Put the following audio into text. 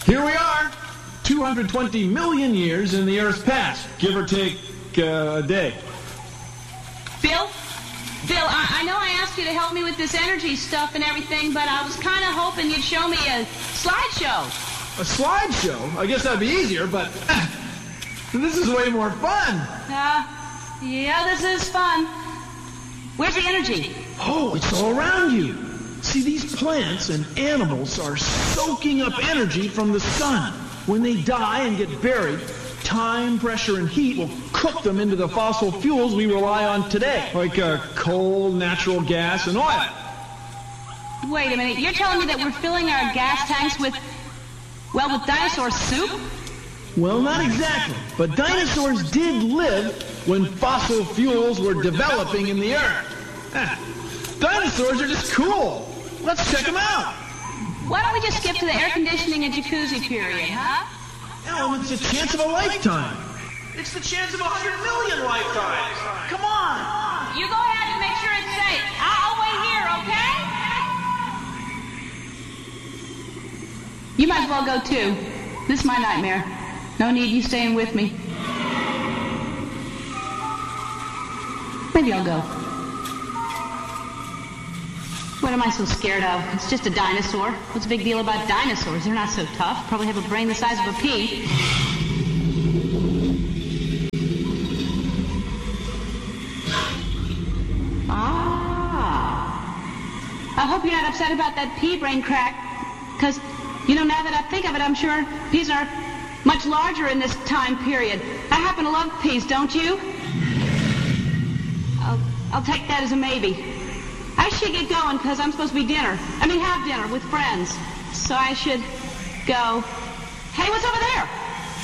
Here we are, 220 million years in the Earth's past, give or take a day. Bill, I know I asked you to help me with this energy stuff and everything, but I was kind of hoping you'd show me a slideshow. A slideshow? I guess that'd be easier, but this is way more fun. Yeah, this is fun. Where's the energy? Oh, it's all around you. See, these plants and animals are soaking up energy from the sun. When they die and get buried, time, pressure, and heat will cook them into the fossil fuels we rely on today, like coal, natural gas, and oil. Wait a minute, you're telling me that we're filling our gas tanks with dinosaur soup? Well, not exactly, but dinosaurs did live when fossil fuels were developing in the Earth. Dinosaurs are just cool. Let's check them out. Why don't we just skip to the air conditioning and jacuzzi period, huh? Oh, it's the chance of a lifetime. It's the chance of 100 million lifetimes. Come on. You go ahead and make sure it's safe. I'll wait here, okay? You might as well go too. This is my nightmare. No need you staying with me. Maybe I'll go. What am I so scared of? It's just a dinosaur. What's the big deal about dinosaurs? They're not so tough. Probably have a brain the size of a pea. I hope you're not upset about that pea brain crack. Because, now that I think of it, I'm sure peas are much larger in this time period. I happen to love peas, don't you? I'll take that as a maybe. I should get going because I'm supposed to have dinner with friends. So I should go.